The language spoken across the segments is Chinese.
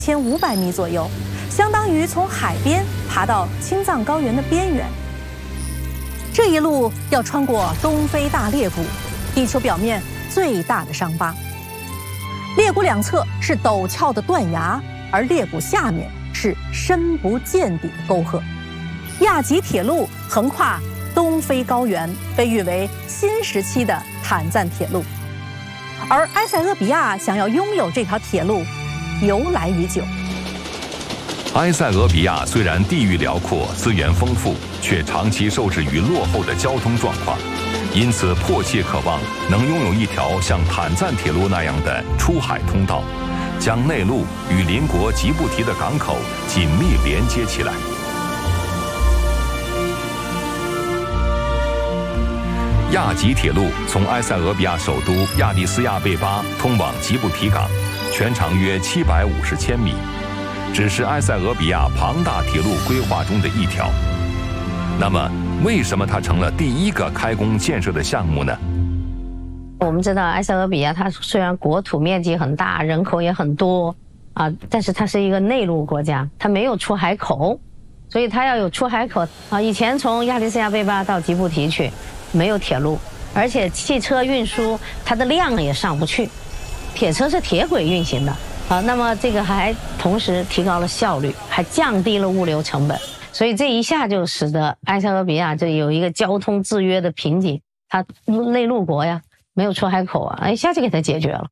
1500米左右，相当于从海边爬到青藏高原的边缘。这一路要穿过东非大裂谷，地球表面最大的伤疤。裂谷两侧是陡峭的断崖，而裂谷下面是深不见底的沟壑。亚吉铁路横跨东非高原，被誉为新时期的坦赞铁路。而埃塞俄比亚想要拥有这条铁路，由来已久。 埃塞俄比亚虽然地域辽阔、资源丰富，却长期受制于落后的交通状况，因此迫切渴望能拥有一条像坦赞铁路那样的出海通道，将内陆与邻国吉布提的港口紧密连接起来。亚吉铁路从埃塞俄比亚首都亚的斯亚贝巴通往吉布提港，全长约750千米，只是埃塞俄比亚庞大铁路规划中的一条。那么，为什么它成了第一个开工建设的项目呢？ 我们知道埃塞俄比亚它虽然国土面积很大，人口也很多啊，但是它是一个内陆国家，它没有出海口，所以它要有出海口啊。以前从亚的斯亚贝巴到吉布提去，没有铁路，而且汽车运输它的量也上不去，铁车是铁轨运行的啊。那么这个还同时提高了效率，还降低了物流成本，所以这一下就使得埃塞俄比亚这有一个交通制约的瓶颈，它内陆国呀，没有出海口啊，一下就给它解决了。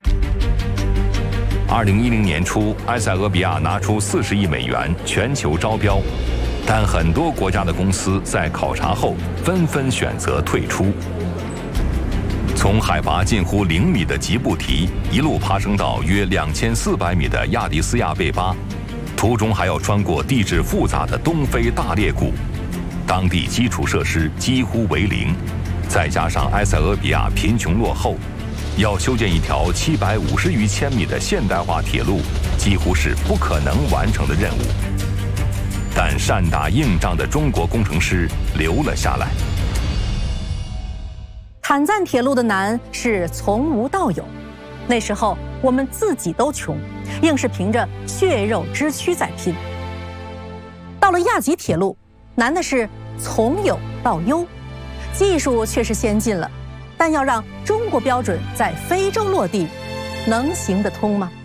2010年初，埃塞俄比亚拿出40亿美元全球招标，但很多国家的公司在考察后纷纷选择退出。从海拔近乎0米的吉布提一路爬升到约2400米的亚的斯亚贝巴，途中还要穿过地质复杂的东非大裂谷，当地基础设施几乎为零，再加上埃塞俄比亚贫穷落后，要修建一条750余千米的现代化铁路，几乎是不可能完成的任务。但善打硬仗的中国工程师留了下来。 坦赞铁路的难是从无到有，那时候我们自己都穷，硬是凭着血肉之躯在拼。到了亚吉铁路，难的是从有到优，技术确实先进了，但要让中国标准在非洲落地，能行得通吗？